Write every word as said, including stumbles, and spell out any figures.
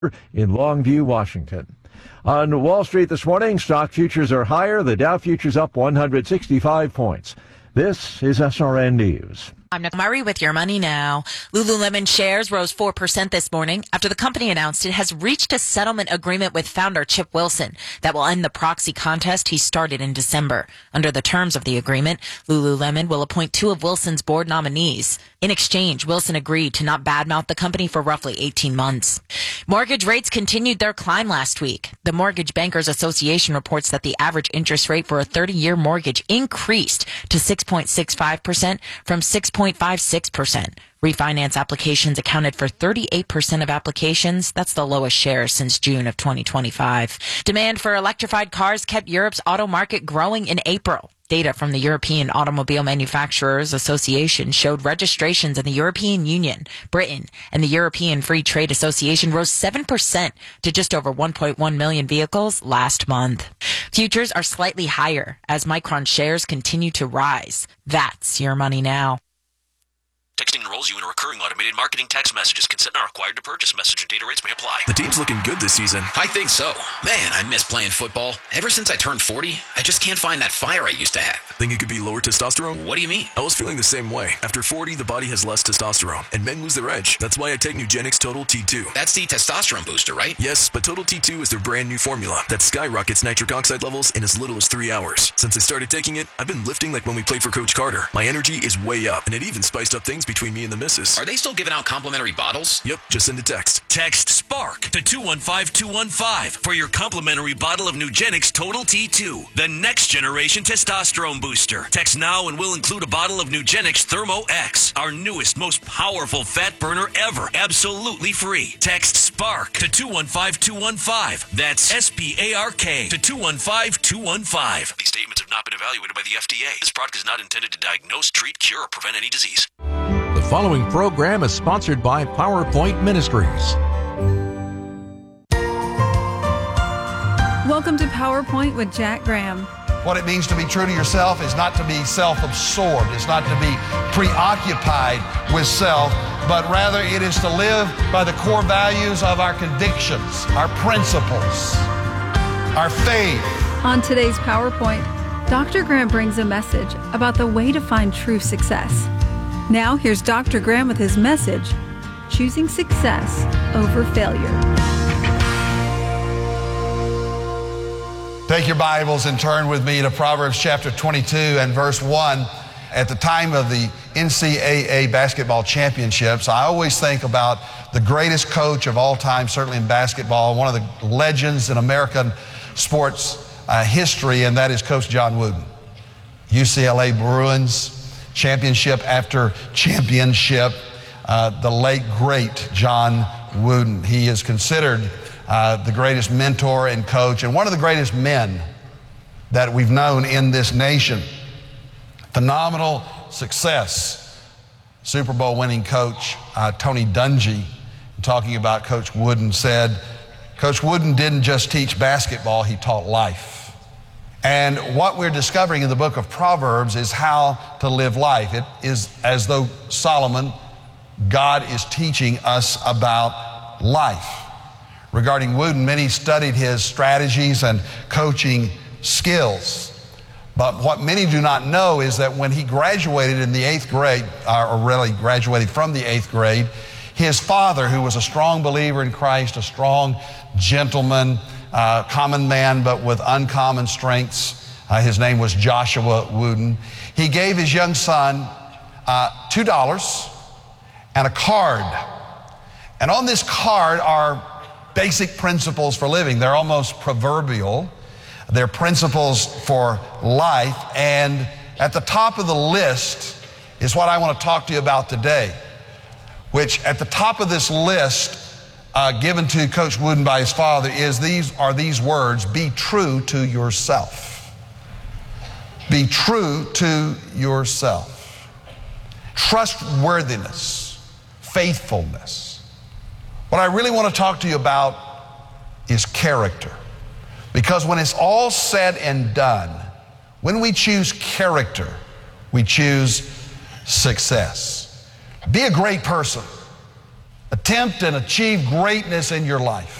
in Longview, Washington. On Wall Street this morning, stock futures are higher. The Dow futures up one hundred sixty-five points. This is S R N News. I'm Nicole Murray with Your Money Now. Lululemon shares rose four percent this morning after the company announced it has reached a settlement agreement with founder Chip Wilson that will end the proxy contest he started in December. Under the terms of the agreement, Lululemon will appoint two of Wilson's board nominees. In exchange, Wilson agreed to not badmouth the company for roughly eighteen months. Mortgage rates continued their climb last week. The Mortgage Bankers Association reports that the average interest rate for a thirty-year mortgage increased to six point six five percent from six point five six percent. Refinance applications accounted for thirty-eight percent of applications. That's the lowest share since June of twenty twenty-five. Demand for electrified cars kept Europe's auto market growing in April. Data from the European Automobile Manufacturers Association showed registrations in the European Union, Britain, and the European Free Trade Association rose seven percent to just over one point one million vehicles last month. Futures are slightly higher as Micron shares continue to rise. That's Your Money Now. Texting enrolls you in a recurring automated marketing text messages. Consent not required to purchase. Message and data rates may apply. The team's looking good this season. I think so. Man, I miss playing football. Ever since I turned forty, I just can't find that fire I used to have. Think it could be lower testosterone? What do you mean? I was feeling the same way. After forty, the body has less testosterone, and men lose their edge. That's why I take Nugenix Total T two. That's the testosterone booster, right? Yes, but Total T two is their brand new formula that skyrockets nitric oxide levels in as little as three hours. Since I started taking it, I've been lifting like when we played for Coach Carter. My energy is way up, and it even spiced up things between me and the missus. Are they still giving out complimentary bottles? Yep, just send a text. Text SPARK to two one five two one five for your complimentary bottle of Nugenix Total T two, the next generation testosterone booster. Text now and we'll include a bottle of Nugenix Thermo X, our newest, most powerful fat burner ever, absolutely free. Text SPARK to two one five two one five. That's S P A R K to two one five two one five. These statements have not been evaluated by the F D A. This product is not intended to diagnose, treat, cure, or prevent any disease. The following program is sponsored by PowerPoint Ministries. Welcome to PowerPoint with Jack Graham. What it means to be true to yourself is not to be self-absorbed. It's not to be preoccupied with self, but rather it is to live by the core values of our convictions, our principles, our faith. On today's PowerPoint, Doctor Graham brings a message about the way to find true success. Now here's Doctor Graham with his message, Choosing Success Over Failure. Take your Bibles and turn with me to Proverbs chapter twenty-two and verse one. At the time of the N C double A basketball championships, I always think about the greatest coach of all time, certainly in basketball, one of the legends in American sports uh, history, and that is Coach John Wooden. U C L A Bruins, championship after championship, uh, the late, great John Wooden. He is considered uh, the greatest mentor and coach and one of the greatest men that we've known in this nation. Phenomenal success. Super Bowl winning coach uh, Tony Dungy, talking about Coach Wooden, said, Coach Wooden didn't just teach basketball, he taught life. And what we're discovering in the book of Proverbs is how to live life. It is as though Solomon, God is teaching us about life. Regarding Wooden, many studied his strategies and coaching skills. But what many do not know is that when he graduated in the eighth grade, or really graduated from the eighth grade, his father, who was a strong believer in Christ, a strong gentleman, Uh, common man, but with uncommon strengths. Uh, his name was Joshua Wooden. He gave his young son uh, two dollars and a card. And on this card are basic principles for living. They're almost proverbial. They're principles for life. And at the top of the list is what I want to talk to you about today, which at the top of this list Uh, given to Coach Wooden by his father is these are these words: be true to yourself. Be true to yourself. Trustworthiness, faithfulness. What I really want to talk to you about is character. Because when it's all said and done, when we choose character, we choose success. Be a great person. attempt and achieve greatness in your life.